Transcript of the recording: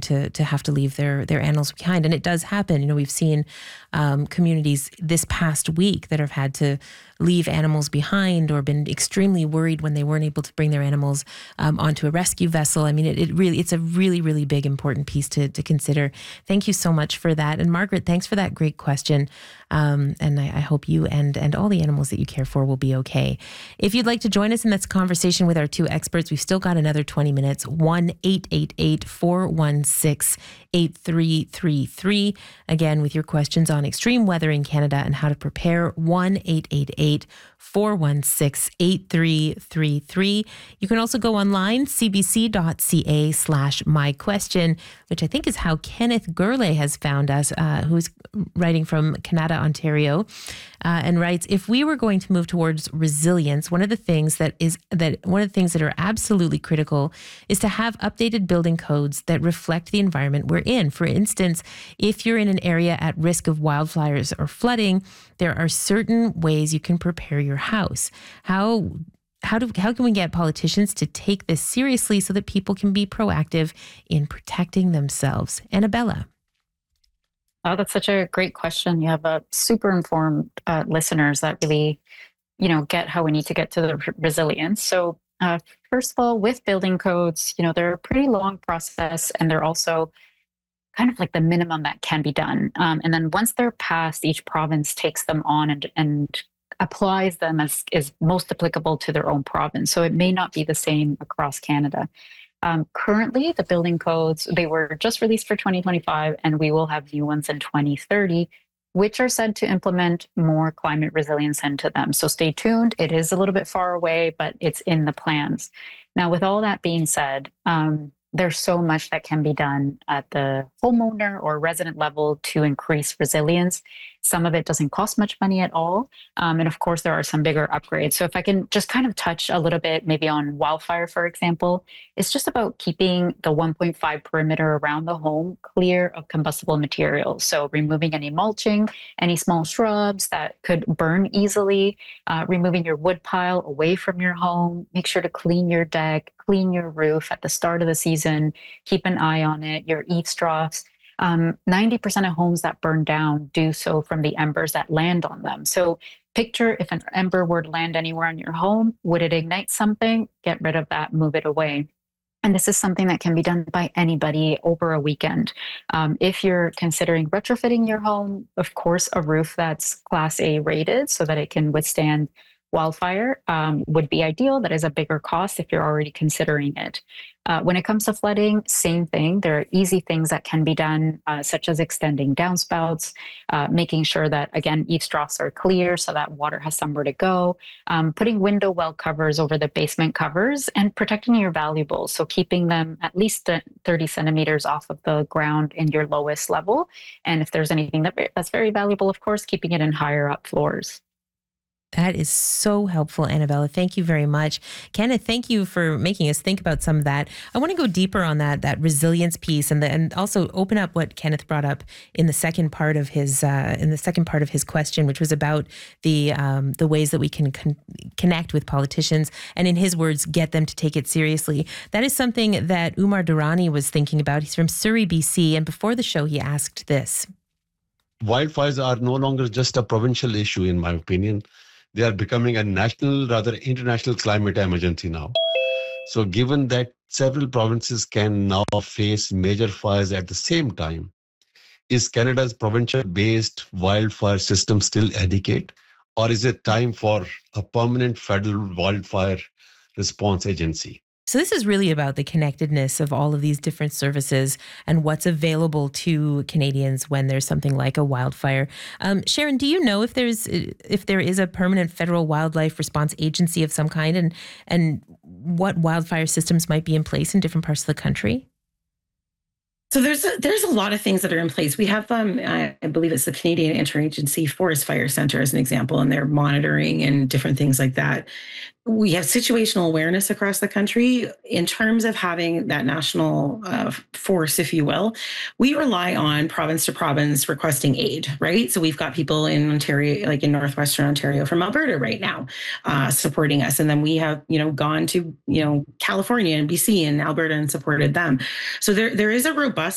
to have to leave their animals behind. And it does happen. We've seen communities this past week that have had to leave animals behind or been extremely worried when they weren't able to bring their animals onto a rescue vessel. I mean, it's a really, really big, important piece to consider. Thank you so much for that. And Margaret, thanks for that great question. And I hope you and all the animals that you care for will be okay. If you'd like to join us in this conversation with our two experts, we've still got another 20 minutes. 1-888-416-8333. Again, with your questions on extreme weather in Canada and how to prepare. 1-888-416-8333. You can also go online, cbc.ca/myquestion, which I think is how Kenneth Gurley has found us, who's writing from Canada, Ontario, and writes, if we were going to move towards resilience, one of the things that are absolutely critical is to have updated building codes that reflect the environment we're in. For instance, if you're in an area at risk of wildfires or flooding, there are certain ways you can prepare your house. How can we get politicians to take this seriously so that people can be proactive in protecting themselves? Annabella. Oh, that's such a great question. You have a super informed listeners that really, get how we need to get to the resilience. So first of all, with building codes, they're a pretty long process, and they're also kind of like the minimum that can be done. And then once they're passed, each province takes them on and applies them as is most applicable to their own province. So it may not be the same across Canada. Currently, the building codes, they were just released for 2025, and we will have new ones in 2030, which are said to implement more climate resilience into them. So stay tuned. It is a little bit far away, but it's in the plans. Now, with all that being said, there's so much that can be done at the homeowner or resident level to increase resilience. Some of it doesn't cost much money at all. And of course, there are some bigger upgrades. So if I can just kind of touch a little bit, maybe on wildfire, for example, it's just about keeping the 1.5 perimeter around the home clear of combustible materials. So removing any mulching, any small shrubs that could burn easily, removing your wood pile away from your home. Make sure to clean your deck, clean your roof at the start of the season, keep an eye on it, your eaves troughs. 90% of homes that burn down do so from the embers that land on them. So picture if an ember were to land anywhere on your home, would it ignite something? Get rid of that, move it away. And this is something that can be done by anybody over a weekend. If you're considering retrofitting your home, of course, a roof that's Class A rated so that it can withstand wildfire would be ideal. That is a bigger cost if you're already considering it. When it comes to flooding, same thing. There are easy things that can be done, such as extending downspouts, making sure that, again, eaves troughs are clear so that water has somewhere to go, putting window well covers over the basement covers, and protecting your valuables. So keeping them at least 30 centimeters off of the ground in your lowest level. And if there's anything that's very valuable, of course, keeping it in higher up floors. That is so helpful, Annabella. Thank you very much. Kenneth, thank you for making us think about some of that. I want to go deeper on that resilience piece and also open up what Kenneth brought up in the second part of his question, which was about the ways that we can connect with politicians and, in his words, get them to take it seriously. That is something that Umar Durrani was thinking about. He's from Surrey, BC, and before the show, he asked this. Wildfires are no longer just a provincial issue, in my opinion. They are becoming a national, rather international climate emergency now. So given that several provinces can now face major fires at the same time, is Canada's provincial-based wildfire system still adequate? Or is it time for a permanent federal wildfire response agency? So this is really about the connectedness of all of these different services and what's available to Canadians when there's something like a wildfire. Sharon, do you know if there is a permanent federal wildlife response agency of some kind, and what wildfire systems might be in place in different parts of the country? So there's a lot of things that are in place. We have, I believe it's the Canadian Interagency Forest Fire Center as an example, and they're monitoring and different things like that. We have situational awareness across the country. In terms of having that national force, if you will, we rely on province to province requesting aid, right? So we've got people in Ontario, like in Northwestern Ontario from Alberta right now, supporting us. And then we have, gone to, California and BC and Alberta and supported them. So there is a robust